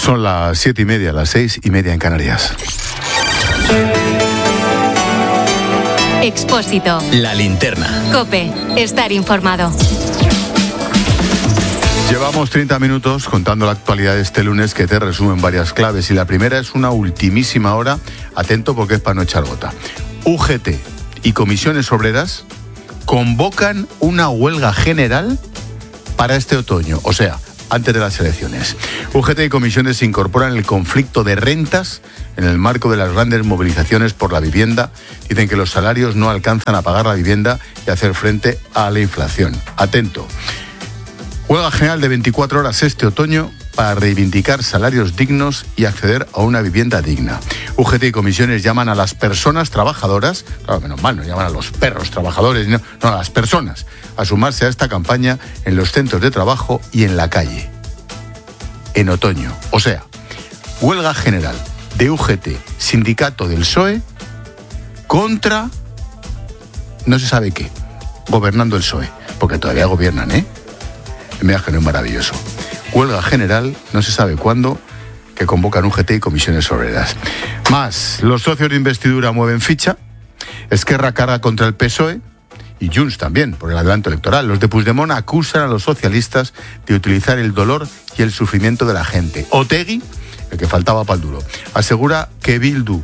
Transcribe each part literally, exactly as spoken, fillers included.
Son las siete y media, las seis y media en Canarias. Expósito. La linterna. COPE. Estar informado. Llevamos treinta minutos contando la actualidad de este lunes, que te resumen varias claves, y la primera es una ultimísima hora. Atento, porque es para no echar gota. U G T y comisiones obreras convocan una huelga general para este otoño, o sea, antes de las elecciones. U G T y comisiones se incorporan en el conflicto de rentas en el marco de las grandes movilizaciones por la vivienda. Dicen que los salarios no alcanzan a pagar la vivienda y hacer frente a la inflación. Atento. Huelga general de veinticuatro horas este otoño para reivindicar salarios dignos y acceder a una vivienda digna. U G T y comisiones llaman a las personas trabajadoras, claro, menos mal, no llaman a los perros trabajadores, no, no, a las personas, a sumarse a esta campaña en los centros de trabajo y en la calle. En otoño. O sea, huelga general de U G T, sindicato del P S O E, contra no se sabe qué, gobernando el P S O E, porque todavía gobiernan, ¿eh? El viaje no es maravilloso. Huelga general, no se sabe cuándo, que convocan U G T y comisiones obreras. Más, los socios de investidura mueven ficha, Esquerra carga contra el P S O E y Junts también, por el adelanto electoral. Los de Puigdemont acusan a los socialistas de utilizar el dolor y el sufrimiento de la gente. Otegi, el que faltaba para el duro, asegura que Bildu,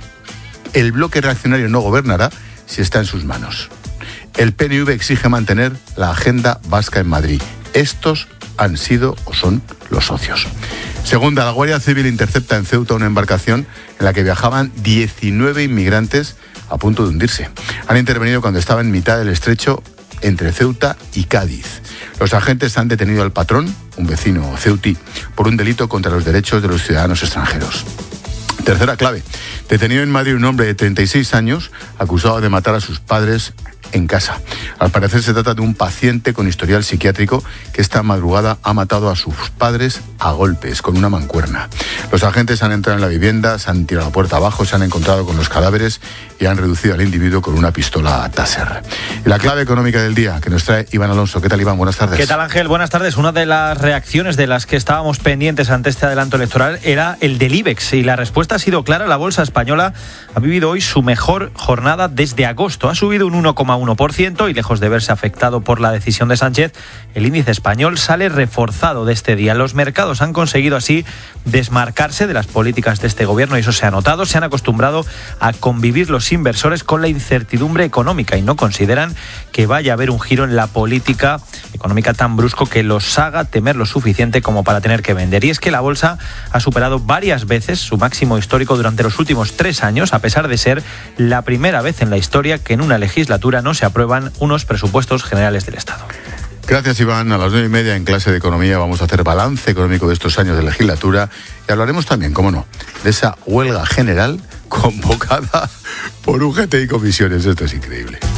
el bloque reaccionario, no gobernará si está en sus manos. El P N V exige mantener la agenda vasca en Madrid. Estos han sido o son los socios. Segunda, la Guardia Civil intercepta en Ceuta una embarcación en la que viajaban diecinueve inmigrantes a punto de hundirse. Han intervenido cuando estaba en mitad del estrecho entre Ceuta y Cádiz. Los agentes han detenido al patrón, un vecino ceutí, por un delito contra los derechos de los ciudadanos extranjeros. Tercera clave, detenido en Madrid un hombre de treinta y seis años acusado de matar a sus padres en casa. Al parecer se trata de un paciente con historial psiquiátrico que esta madrugada ha matado a sus padres a golpes con una mancuerna. Los agentes han entrado en la vivienda, se han tirado la puerta abajo, se han encontrado con los cadáveres y han reducido al individuo con una pistola Taser. Y la clave económica del día que nos trae Iván Alonso. ¿Qué tal, Iván? Buenas tardes. ¿Qué tal, Ángel? Buenas tardes. Una de las reacciones de las que estábamos pendientes ante este adelanto electoral era el del IBEX, y la respuesta ha sido clara. La bolsa española ha vivido hoy su mejor jornada desde agosto. Ha subido un uno coma uno por ciento y, lejos de verse afectado por la decisión de Sánchez, el índice español sale reforzado de este día. Los mercados han conseguido así desmarcarse de las políticas de este gobierno y eso se ha notado. Se han acostumbrado a convivir los inversores con la incertidumbre económica y no consideran que vaya a haber un giro en la política económica tan brusco que los haga temer lo suficiente como para tener que vender. Y es que la bolsa ha superado varias veces su máximo histórico durante los últimos tres años, a pesar de ser la primera vez en la historia que en una legislatura no se aprueban unos presupuestos generales del Estado. Gracias, Iván. A las nueve y media en clase de economía vamos a hacer balance económico de estos años de legislatura y hablaremos también, cómo no, de esa huelga general convocada por U G T y comisiones. Esto es increíble.